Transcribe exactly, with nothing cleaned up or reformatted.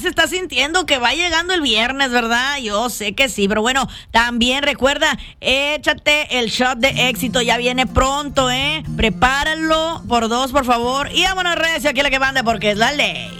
se está sintiendo que va llegando el viernes, ¿verdad? Yo sé que sí, pero bueno, también recuerda, échate el shot de éxito, ya viene pronto, ¿eh? Prepáralo por dos, por favor. Y vámonos, recio, aquí la que manda porque es la ley.